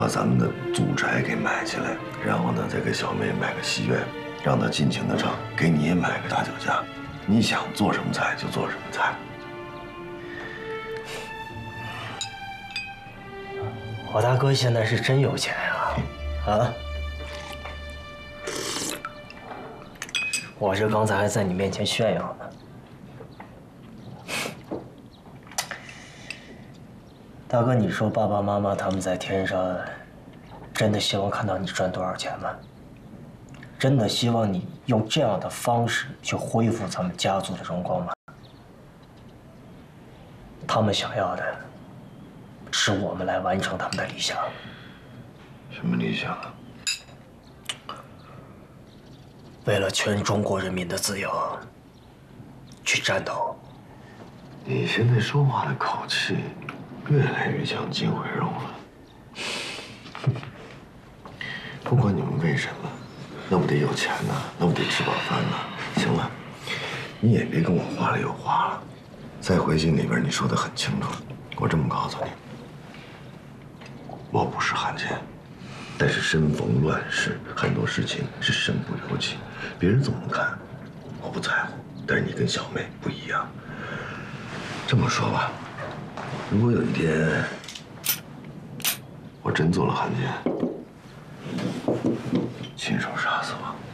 把咱们的祖宅给买起来，然后呢，再给小妹买个戏院，让她尽情的唱，给你也买个大酒家，你想做什么菜就做什么菜。 我大哥现在是真有钱啊！我这刚才还在你面前炫耀呢。大哥，你说爸爸妈妈他们在天上，真的希望看到你赚多少钱吗？真的希望你用这样的方式去恢复咱们家族的荣光吗？他们想要的，是我们来完成他们的理想。 什么理想啊？ 为了全中国人民的自由，去战斗。 你现在说话的口气，越来越像金回荣了。不管你们为什么，那我得有钱呐，那我得吃饱饭呐。行了，你也别跟我话里有话了。在回信里边你说的很清楚，我这么告诉你，我不是汉奸，但是身逢乱世，很多事情是身不由己，别人怎么看，我不在乎。但是你跟小妹不一样。这么说吧，如果有一天我真做了汉奸，亲手杀死我。